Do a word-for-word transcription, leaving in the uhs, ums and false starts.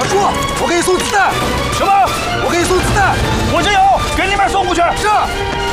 叔，我给你送子弹。 什么？ 我给你送子弹。 我这有，给你们送过去。 是。